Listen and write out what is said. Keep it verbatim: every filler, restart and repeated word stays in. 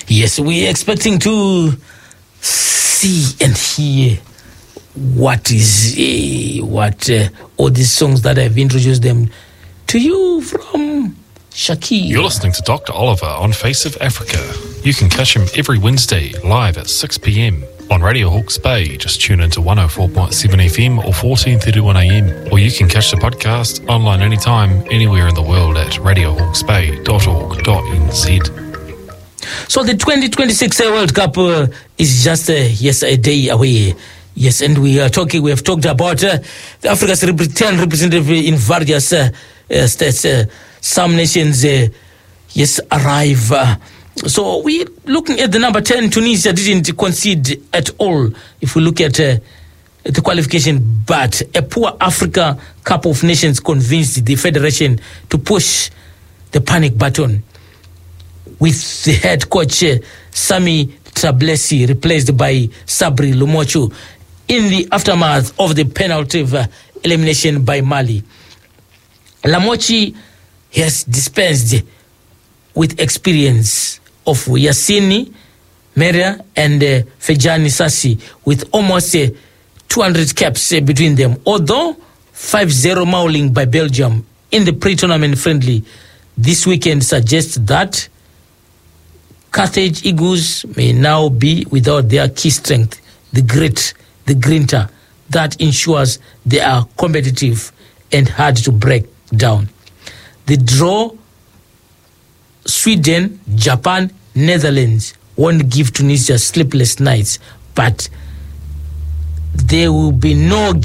Yes, we're expecting to see and hear what is uh, what uh, all these songs that I've introduced them to you from Shakir. You're listening to Doctor Oliver on Face of Africa. You can catch him every Wednesday live at six p.m. on Radio Hawke's Bay. Just tune into one oh four point seven F M or fourteen thirty-one A M. Or you can catch the podcast online anytime, anywhere in the world at radio hawks bay dot org dot n z. So the twenty twenty-six World Cup uh, is just uh, yes a day away. Yes, and we are talking. We have talked about uh, the Africa's ten representative in various uh, uh, states. Uh, some nations, uh, yes, arrive. Uh, so we're looking at the number ten. Tunisia didn't concede at all. If we look at uh, the qualification, but a poor Africa Cup of Nations convinced the federation to push the panic button, with the head coach uh, Sami Trablesi replaced by Sabri Lumochu in the aftermath of the penalty uh, elimination by Mali. Lamochi has dispensed with experience of Yassini Meria and uh, Fejani Sassi, with almost uh, two hundred caps uh, between them. Although five zero mauling by Belgium in the pre-tournament friendly this weekend suggests that Carthage Eagles may now be without their key strength, the grit, the grinta, that ensures they are competitive and hard to break down. The draw, Sweden, Japan, Netherlands won't give Tunisia sleepless nights, but there will be no